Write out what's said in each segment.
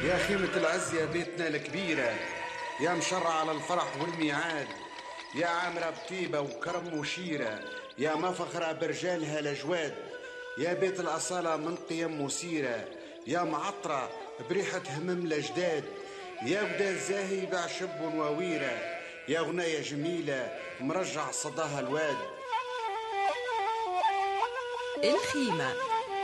يا خيمة العز يا بيتنا الكبيرة، يا مشرع على الفرح والميعاد، يا عامرة بطيبة وكرم وشيرة، يا مفخرة برجالها الأجواد، يا بيت الأصالة من قيم مثيرة، يا معطرة بريحة همم الأجداد، يا وداد زاهي بعشب وويرة، يا غناية جميلة مرجع صداها الواد. الخيمة.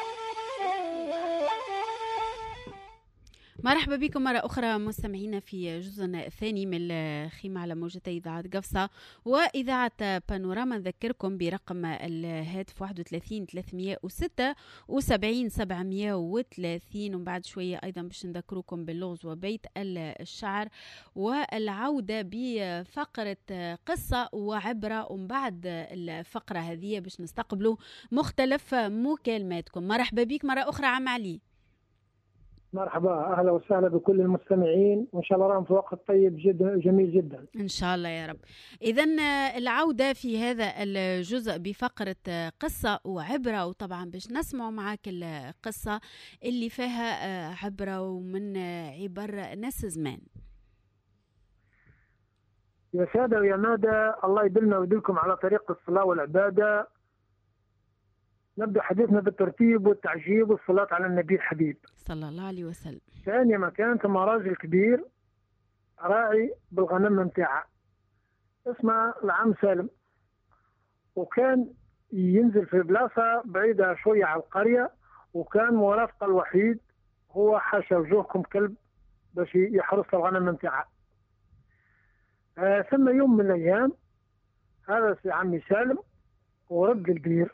مرحبا بكم مرة أخرى مستمعينا في جزء ثاني من الخيمة على موجتي إذاعة قفصة وإذاعة بانوراما. نذكركم برقم الهاتف 31 306 و70 730. ومن بعد شوية أيضا باش نذكركم باللغز وبيت الشعر والعودة بفقرة قصة وعبرة. ومن بعد الفقرة هذه باش نستقبلوا مختلف مكالماتكم. مرحبا بك مرة أخرى عم علي. مرحبا، أهلا وسهلا بكل المستمعين، وإن شاء الله راهم في وقت طيب جدا جميل جدا إن شاء الله يا رب. إذن العودة في هذا الجزء بفقرة قصة وعبرة، وطبعا باش نسمع معك القصة اللي فيها عبرة ومن عبر ناس زمان. يا سادة ويا مادة، الله يدلنا ويدلكم على طريق الصلاة والعبادة. نبدأ حديثنا بالترتيب والتعجيب والصلاة على النبي الحبيب صلى الله عليه وسلم. ثاني مكان ثم راجل كبير راعي بالغنم متاعه اسمه العم سالم، وكان ينزل في بلاصة بعيدة شوية عن القرية، وكان مرافقه الوحيد هو حاشا وجوهكم كلب باش يحرس الغنم متاعه. ثم يوم من الأيام هذا سي عمي سالم ورد البير،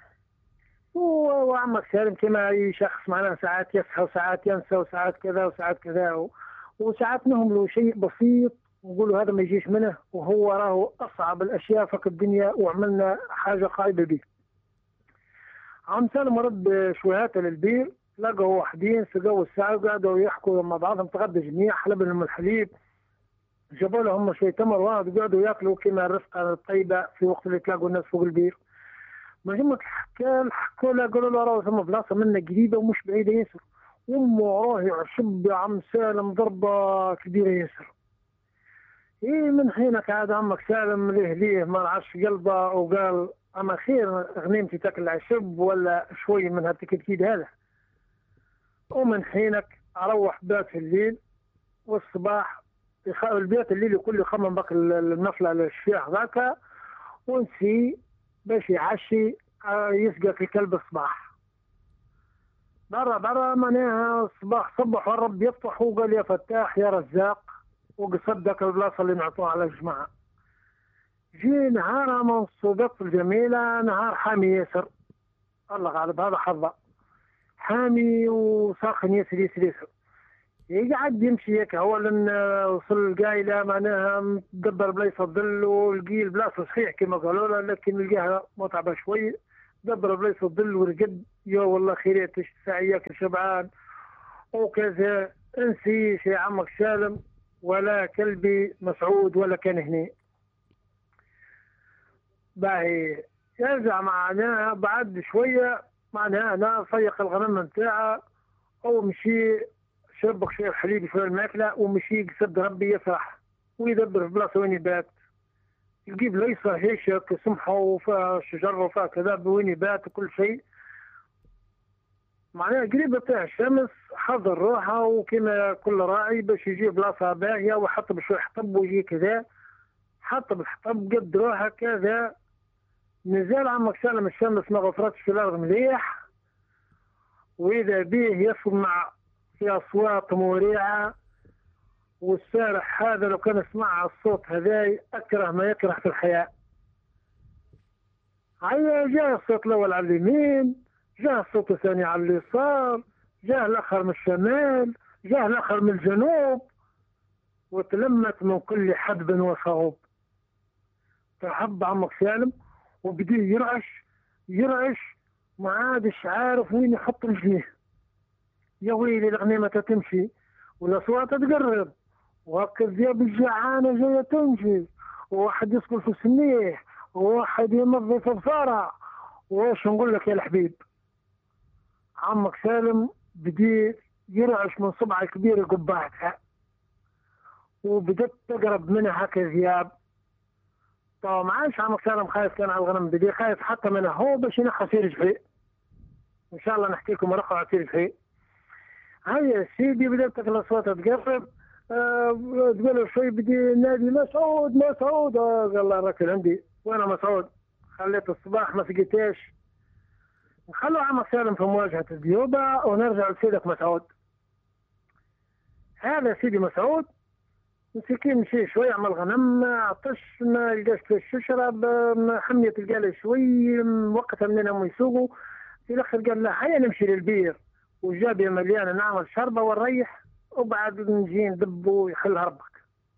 وعمك سالم كما أي شخص معنا ساعات يصحى وساعات ينسى وساعات كذا وساعات كذا وساعات نهم له شيء بسيط ونقولوا هذا ما يجيش منه، وهو راه أصعب الأشياء في الدنيا وعملنا حاجة خايبة به. عم سالم رد شويهات للبير، لقوا وحدين سقوا الساعة وقعدوا يحكوا مع بعضهم، تغدى جميع حلب لهم الحليب، جابوا لهم شوية تمر واحد وقعدوا ياكلوا كما الرفقة الطيبة في وقت اللي تلاقوا الناس فوق البير. ما جمك حكوا له قالوا له راه ثم بلاصة منا قريبة ومش بعيدة ياسر، وامه راه يعشب يا عم سالم ضربة كبيرة ياسر. ايه من حينك عاد عمك سالم ليه ما رعش قلبه وقال اما خير غنيمتي تاكل عشب ولا شوي من هالتكتيد هذا. ومن حينك اروح بات في الليل والصباح البيت الليل كله يخمم بك النفلة للشيخ ذاك ونسي باش يعشي يسقى الكلب الصباح. برا معناها الصباح صبح والرب يفتح وقال يا فتاح يا رزاق وقصدك البلاصة اللي نعطوها على الجماعة. جي نهار من الصدف الجميلة، نهار حامي ياسر، الله غالب هذا حظه حامي وساخن ياسر. يقعد يمشي هيك هو لان وصل القايلة معناها متدبر بلايصة الظل، ولقي البلاصة صحيح كما قالوا له لكن لقاها متعبة شوي. دبر بلايصة الظل ورقد، يا والله خيريتش ساعيك شبعان وكذا. انسي شي عمك سالم ولا كلبي مسعود ولا كان هني. باهي يرجع معناها بعد شوية معناها أنا فيق الغنم نتاعه ومشي شربك شوية حليب شوية الماكلة ومشي قصد ربي يفرح ويدبر في بلاصة وين يبات. يجيب ليصة هيك سمحة وفيها شجر وفيها كذا وين يبات وكل شيء معناها قريبة تاع الشمس. حضر روحه وكما كل راعي باش يجيب بلاصة باهية وحط بشوي حطب ويجي كذا، حط بالحطب قد روحه كذا. نزال عمك سالم الشمس ما غفرتش في الأرض مليح، وإذا به يسمع في أصوات مريعة. والسارح هذا لو كان سمع الصوت هذا أكره ما يكره في الحياة. هيا جاء الصوت الأول على اليمين، جاء الصوت الثاني على اليسار، جاء الآخر من الشمال، جاء الآخر من الجنوب، وتلمت من كل حدب وصوب. تحب عمك سالم وبديه يرعش ما عادش عارف وين يحط رجليه. يا ويلي الغنيمة تمشي والأصوات تقرب، وهكا الذئاب الجعانة جاية تمشي، وواحد يسكن في السميح وواحد يمضي في الفرع. واش نقول لك يا الحبيب، عمك سالم بدي يرعش من صبع الكبير قبعتها، وبدت تقرب منها هكا ذياب. طبعا ما عادش عمك سالم خايف كان على الغنم، بدي خايف حتى منها هو باش ينحى سير جفي. ان شاء الله نحكي لكم رقعة على سير جفي. هيا سيدي بدات الاصوات تقرب، تقول شوي بدي نادي مسعود مسعود. قال له الراجل عندي وين مسعود؟ خليت الصباح ما سقيتيش. نخلوا عمك سالم في مواجهة الديوبة ونرجع لسيدك مسعود. هذا سيدي مسعود مسكين مشي شوي عمل غنم، عطش ما لقاش فاش يشرب، حمية تلقى شوي وقتها منهم يسوقوا. في الاخر قال لا هيا نمشي للبير، وجابي مليانه نعمل شربه ونريح، وبعد نجي ندبو يخلها ربك.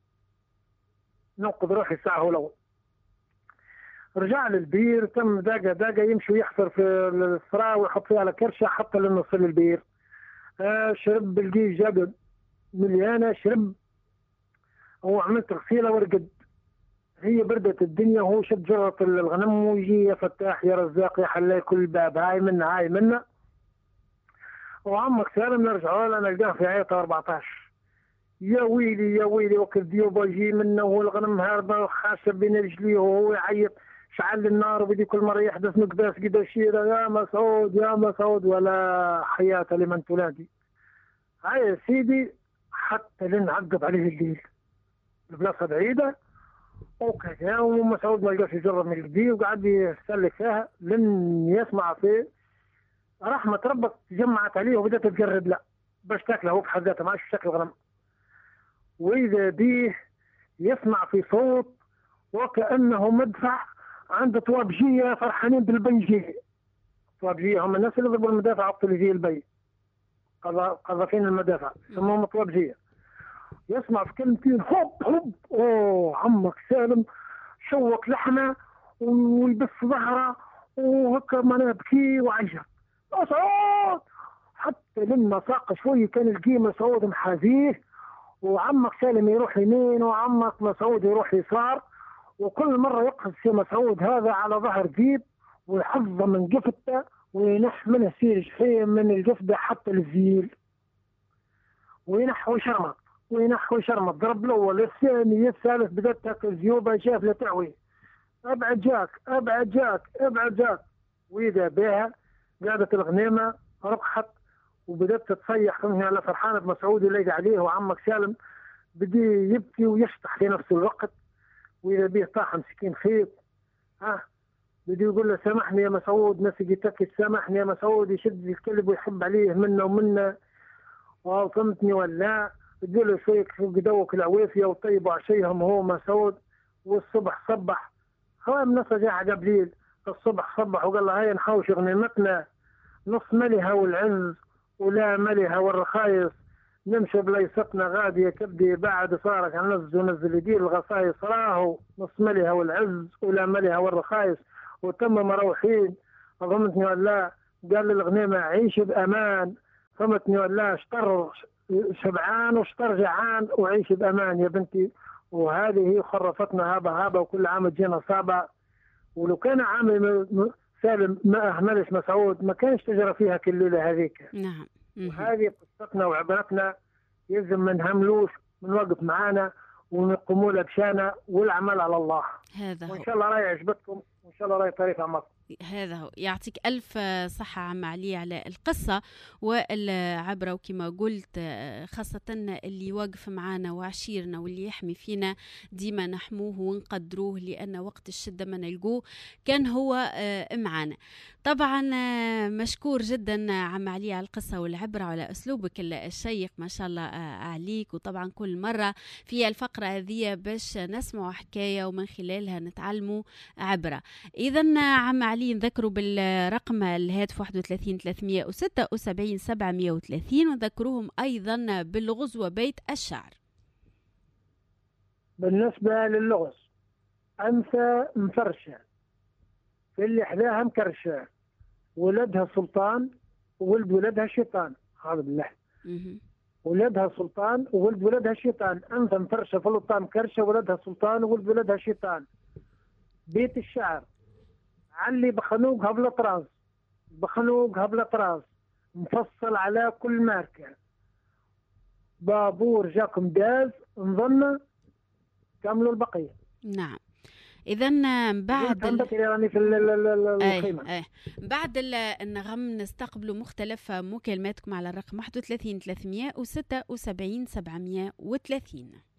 ننقذ روحي ساعه الاول. رجع للبير، تم داقه يمشي ويحفر في الصراع ويحط فيها على كرشه حتى لنوصل للبير. شرب بالقي جاب مليانه شرب، وعملت غسيله ورقد. هي بردت الدنيا وهو شد جرة الغنم ويجي يا فتاح يا رزاق يا حلاي كل باب، هاي منا هاي منا. وعمك سالم نرجعوا له نلقاه في عيطه 14. يا ويلي يا ويلي وقت الديوبه يجي منه والغنم هاربه خاشه بين رجليه وهو يعيط. شعل النار وبدي كل مره يحدث مقداس قدا شيره يا مسعود يا مسعود، ولا حياه لمن تنادي. هاي يا سيدي حتى لين عقب عليه الليل البلاصه بعيده وكذا، ومسعود ما لقاش يجرب من البي وقعد يسلك فيها لن يسمع فيه. رحمة ربك جمعت عليه وبدأت تجرب له باش تاكله هو بحد ذاته، ما عادش شكل غنم. وإذا بيه يسمع في صوت وكأنه مدفع عند طوابجية فرحانين بالبنجية. طوابجية هم الناس اللي يضربوا المدافع عطوا اللي زي البي، قذافين المدافع يسموهم طوابجية. يسمع في كلمتين هوب هوب، اوه عمك سالم شوك لحمه ويبث ظهره وهكا ما نبكي وعجب مسعود. حتى لما ساق شوي كان القيمة مسعود محاذيه، وعمك سالم يروح يمين وعمك مسعود يروح يسار، وكل مرة يقفز في مسعود هذا على ظهر ذيب ويحفظه من قفته وينح منه سير جحيم من القفده حتى الزيل، وينح ويشرمط وينح ويشرمط. ضرب الاول الثاني الثالث بدات تاكل زيوبه شاف له تعوي ابعد جاك ابعد جاك ابعد جاك. واذا بها قعدت الغنيمه ربحت وبدات تصيح على فرحانه بمسعود اللي عليه، وعمك سالم بدي يبكي ويشطح في نفس الوقت. واذا به طاح مسكين خيط بدي يقول له سامحني يا مسعود ما سقيتك، سامحني يا مسعود. يشد الكلب ويحب عليه منا ومنا وفهمتني ولا تقول له شوي قدوك العويفيه وطيبوا عشيهم هو مسعود. والصبح صبح خوام نص جاء قبليل الصبح صبح وقال له هيا نحوش غنيمتنا نص ملها والعز ولا ملها والرخايص، نمشي بليستنا غادية كبدي بعد صارك ننزل ونزل يدير الغصايص راهو نص ملها والعز ولا ملها والرخايص. وتم مروحين فهمتني ولا. قال للغنيمة عيش بأمان فهمتني ولا، اشتر شبعان واشتر جعان وعيش بأمان يا بنتي. وهذه هي خرفتنا هابا وكل عام تجينا صعبة. ولو كان عام سالم ما أهملش مسعود ما كانش تجرى فيها كل ليلة هذيك. نعم. وهذه قصتنا وعبرتنا، يلزم ما نهملوش ونوقف معانا ونقوموا له بشانا والعمل على الله. هذا وإن شاء الله راي يعجبكم وإن شاء الله راي طريق عمركم. هذا هو. يعطيك ألف صحة عم علي على القصة والعبرة، وكما قلت خاصة اللي واقف معانا وعشيرنا واللي يحمي فينا ديما نحموه ونقدروه، لأن وقت الشدة ما نلقوه كان هو معانا. طبعا مشكور جدا عم علي على القصة والعبرة وعلى أسلوبك الشيق ما شاء الله عليك. وطبعا كل مرة في الفقرة هذه باش نسمع حكاية ومن خلالها نتعلموا عبرة. إذن عم علي نذكروا بالرقم الهاتف 31 376 730 ونذكروهم أيضا باللغز وبيت الشعر. بالنسبة للغز أنثى مفرشة في اللي حذاها مكرشة، ولدها سلطان وولد ولدها شيطان. هذا بالله ولدها سلطان وولد ولدها شيطان. أنثى مفرشة في الوطان مكرشة ولدها سلطان وولد ولدها شيطان. بيت الشعر علي بخنوق هبل طراز، بخنوق هبل طراز مفصل على كل ماركة بابور جاكم داز، نظن كملوا البقية. نعم. إذا بعد يعني في القيمة. بعد النغم نستقبلوا مختلف مكالماتكم على الرقم 31 376 730.